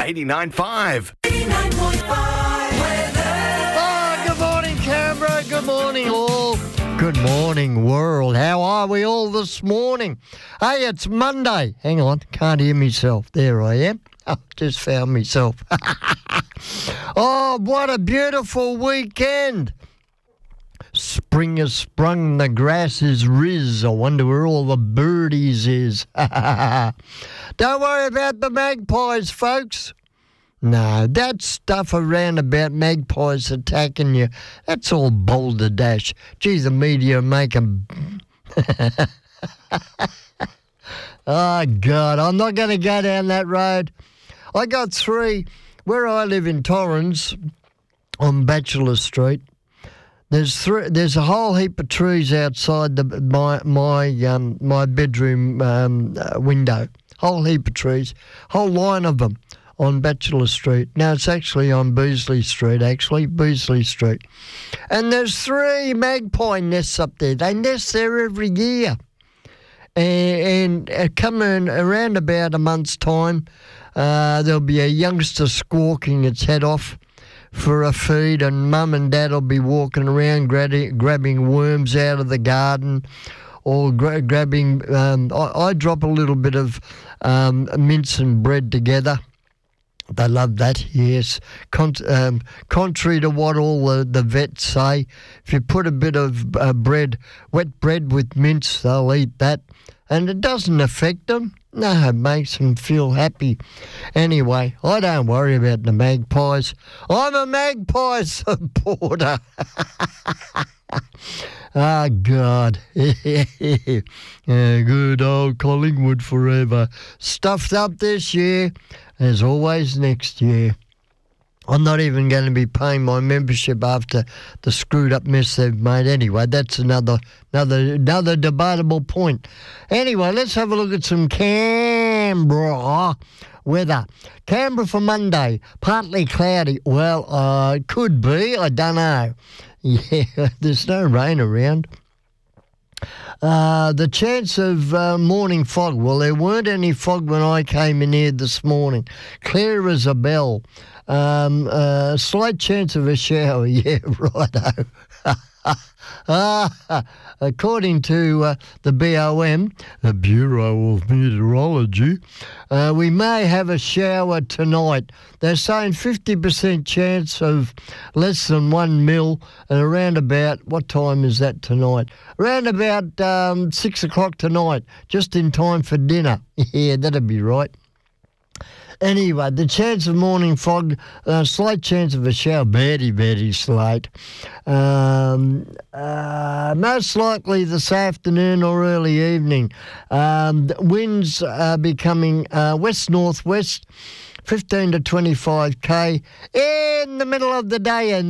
89.5. 89.5 weather. Oh, good morning, Canberra. Good morning, all. Good morning, world. How are we all this morning? Hey, it's Monday. Hang on, can't hear myself. There I am. Oh, just found myself. Oh, what a beautiful weekend. Spring has sprung, the grass is riz. I wonder where all the birdies is. Don't worry about the magpies, folks. No, that stuff around about magpies attacking you, that's all balderdash. Gee, the media make 'em... Oh, God, I'm not going to go down that road. I got three. Where I live in Torrens, on Bachelor Street, there's a whole heap of trees outside my bedroom window. Whole heap of trees. Whole line of them on Bachelor Street. Now, it's actually on Beasley Street, And there's three magpie nests up there. They nest there every year. And coming around about a month's time, there'll be a youngster squawking its head off for a feed, and Mum and Dad will be walking around grabbing worms out of the garden, or grabbing... I drop a little bit of mince and bread together. They love that, yes. Contrary to what all the vets say, if you put a bit of wet bread with mince, they'll eat that. And it doesn't affect them. No, it makes them feel happy. Anyway, I don't worry about the magpies. I'm a magpie supporter. Oh, God. Good old Collingwood forever. Stuffed up this year, as always next year. I'm not even going to be paying my membership after the screwed up mess they've made. Anyway, that's another debatable point. Anyway, let's have a look at some Canberra weather. Canberra for Monday, partly cloudy. Well, could be, I don't know. Yeah, there's no rain around. The chance of morning fog. Well, there weren't any fog when I came in here this morning. Clear as a bell. Slight chance of a shower. Yeah, righto. According to the BOM, the Bureau of Meteorology, we may have a shower tonight. They're saying 50% chance of less than 1 mil, and around about, what time is that tonight? Around about 6 o'clock tonight, just in time for dinner. Yeah, that'd be right. Anyway, the chance of morning fog, slight chance of a shower, very slight. Most likely this afternoon or early evening. Winds are becoming west-northwest, 15 to 25 k in the middle of the day. And